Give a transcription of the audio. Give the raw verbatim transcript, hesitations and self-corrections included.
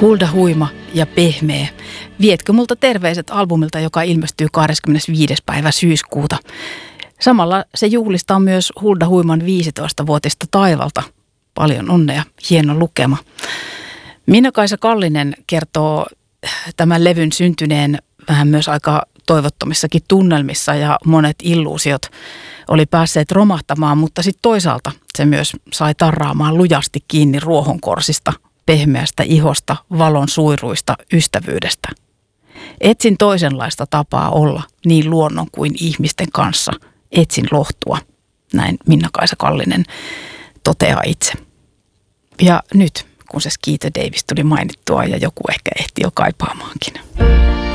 Hulda huima ja pehmeä. Vietkö multa terveiset albumilta, joka ilmestyy kahdeskymmenesviides päivä syyskuuta. Samalla se juhlistaa myös Hulda Huiman viisitoistavuotista taivalta. Paljon onnea, hieno lukema. Minna-Kaisa Kallinen kertoo tämän levyn syntyneen vähän myös aika toivottomissakin tunnelmissa ja monet illuusiot oli päässeet romahtamaan, mutta sitten toisaalta se myös sai tarraamaan lujasti kiinni ruohonkorsista, pehmeästä ihosta, valon suiruista, ystävyydestä. Etsin toisenlaista tapaa olla niin luonnon kuin ihmisten kanssa. Etsin lohtua, näin Minna-Kaisa Kallinen toteaa itse. Ja nyt, kun se Skeeter Davis tuli mainittua ja joku ehkä ehti jo kaipaamaankin.